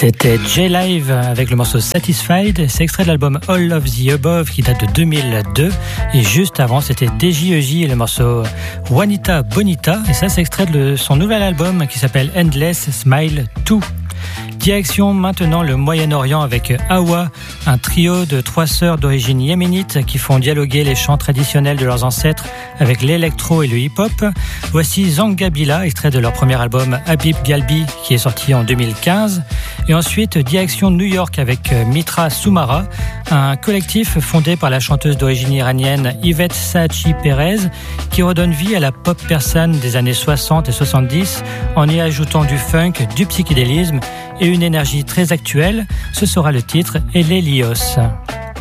C'était J-Live avec le morceau Satisfied. C'est extrait de l'album All of the Above qui date de 2002. Et juste avant, c'était DJEJ et le morceau Juanita Bonita. Et ça, c'est extrait de son nouvel album qui s'appelle Endless Smile 2. Direction maintenant le Moyen-Orient avec Hawa, un trio de 3 sœurs d'origine yéménite qui font dialoguer les chants traditionnels de leurs ancêtres avec l'électro et le hip-hop. Voici Zangabila, extrait de leur premier album Habib Galbi qui est sorti en 2015. Et ensuite, direction New York avec Mitra Soumara, un collectif fondé par la chanteuse d'origine iranienne Yvette Saatchi Perez qui redonne vie à la pop persane des années 60 et 70 en y ajoutant du funk, du psychédélisme et une énergie très actuelle. Ce sera le titre Elelios.